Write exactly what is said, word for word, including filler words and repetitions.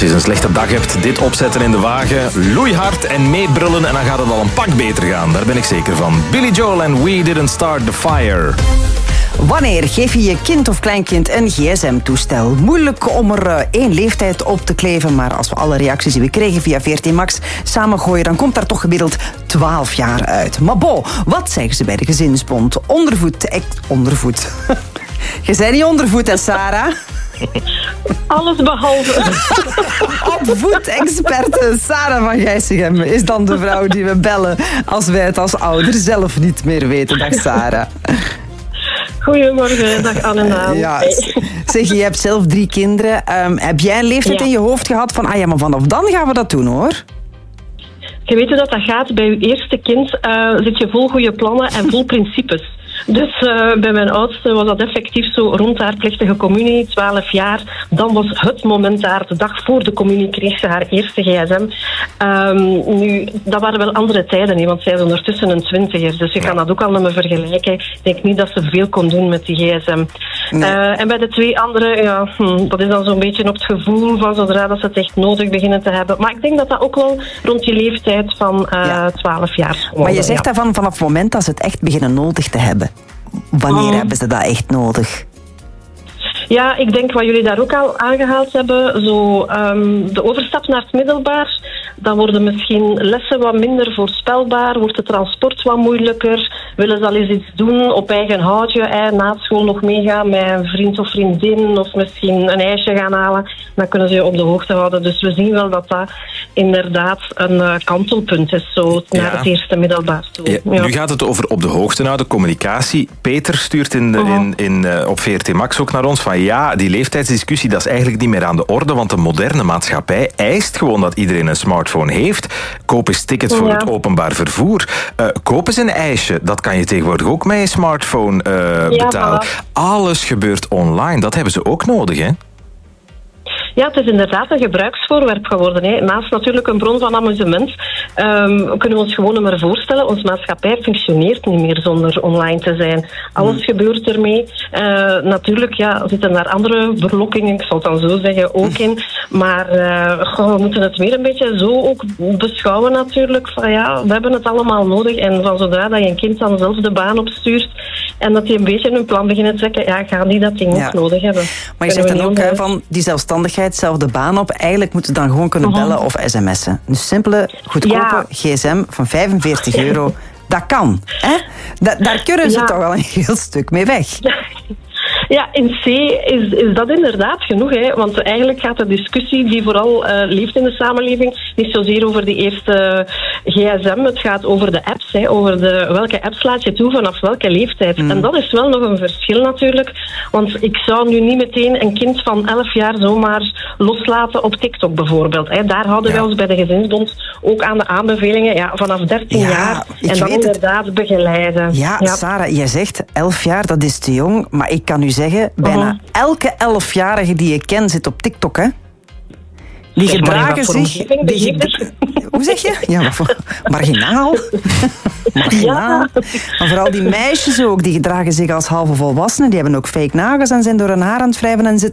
je eens een slechte dag hebt, dit opzetten in de wagen, loeihard en meebrullen en dan gaat het al een pak beter gaan. Daar ben ik zeker van. Billy Joel en We Didn't Start the Fire. Wanneer geef je je kind of kleinkind een gsm-toestel? Moeilijk om er uh, één leeftijd op te kleven, maar als we alle reacties die we kregen via veertien Max samengooien, dan komt daar toch gemiddeld twaalf jaar uit. Maar bon, wat zeggen ze bij de gezinsbond? Ondervoet, ek, ondervoet. Je bent niet ondervoet, hè, Sarah? Alles behalve. Opvoedexperte Sarah van Gijsegem is dan de vrouw die we bellen als wij het als ouder zelf niet meer weten. Dag Sarah. Goedemorgen, dag Anne en Daan. Ja, zeg, je hebt zelf drie kinderen. Um, heb jij een leeftijd ja. in je hoofd gehad van, ah ja, maar vanaf dan gaan we dat doen, hoor? Je weet hoe dat, dat gaat. Bij je eerste kind uh, zit je vol goede plannen en vol principes. Dus uh, bij mijn oudste was dat effectief zo rond haar plichtige communie, twaalf jaar. Dan was het moment daar, de dag voor de communie, kreeg ze haar eerste gsm. Um, nu, dat waren wel andere tijden, he, want zij is ondertussen een twintiger. Dus je kan dat ook al met me vergelijken. Ik denk niet dat ze veel kon doen met die gsm. Nee. Uh, en bij de twee anderen, ja, hm, dat is dan zo'n beetje op het gevoel van zodra dat ze het echt nodig beginnen te hebben. Maar ik denk dat dat ook wel rond die leeftijd van uh, ja. twaalf jaar was. Maar je zegt ja. daarvan vanaf het moment dat ze het echt beginnen nodig te hebben. Wanneer oh. hebben ze dat echt nodig? Ja, ik denk wat jullie daar ook al aangehaald hebben, zo um, de overstap naar het middelbaar, dan worden misschien lessen wat minder voorspelbaar, wordt het transport wat moeilijker, willen ze al eens iets doen op eigen houtje, eh, na school nog meegaan met een vriend of vriendin of misschien een ijsje gaan halen, dan kunnen ze je op de hoogte houden. Dus we zien wel dat dat inderdaad een uh, kantelpunt is, zo naar ja. het eerste middelbaar toe. Ja, ja. Nu gaat het over op de hoogte houden, communicatie. Peter stuurt in de, uh-huh. in, in, uh, op V R T Max ook naar ons van ja, die leeftijdsdiscussie, dat is eigenlijk niet meer aan de orde, want de moderne maatschappij eist gewoon dat iedereen een smartphone heeft. Koop eens tickets voor ja. het openbaar vervoer. Uh, koop eens een ijsje. Dat kan je tegenwoordig ook met je smartphone uh, ja, betalen. Maar... Alles gebeurt online. Dat hebben ze ook nodig, hè? Ja, het is inderdaad een gebruiksvoorwerp geworden. Hè. Naast natuurlijk een bron van amusement um, kunnen we ons gewoon maar voorstellen. Onze maatschappij functioneert niet meer zonder online te zijn. Alles mm. gebeurt ermee. Uh, natuurlijk ja, zitten daar andere verlokkingen, ik zal het dan zo zeggen, ook in. Maar uh, goh, we moeten het weer een beetje zo ook beschouwen natuurlijk. Van ja, we hebben het allemaal nodig. En van zodra dat je een kind dan zelf de baan opstuurt en dat die een beetje hun plan beginnen te trekken, ja, gaan die dat ding ja. ook nodig hebben. Maar je zegt dan ook hè, van die zelfstandigheid, zelfde baan op. Eigenlijk moeten ze dan gewoon kunnen bellen of sms'en. Een simpele, goedkope ja. gsm van vijfenveertig euro. Dat kan. Hè? Da- daar kunnen ze ja. toch al een heel stuk mee weg. Ja, in C is, is dat inderdaad genoeg. Hè? Want eigenlijk gaat de discussie die vooral uh, leeft in de samenleving niet zozeer over die eerste gsm. Het gaat over de apps. Hè? Over de, welke apps laat je toe vanaf welke leeftijd. Mm. En dat is wel nog een verschil natuurlijk. Want ik zou nu niet meteen een kind van elf jaar zomaar loslaten op TikTok bijvoorbeeld. Hè? Daar houden ja. wij ons bij de Gezinsbond ook aan de aanbevelingen ja, vanaf dertien ja, jaar. En dan inderdaad het. begeleiden. Ja, ja, Sarah, jij zegt elf jaar, dat is te jong. Maar ik kan u zeggen, bijna uh-huh. elke elfjarige die je kent zit op TikTok, hè? Die zeg, gedragen zich... Die gedra- Hoe zeg je? Ja, maar voor, marginaal. marginaal. Ja. Maar vooral die meisjes ook, die gedragen zich als halve volwassenen. Die hebben ook fake nagels en zijn door hun haar aan het wrijven en zitten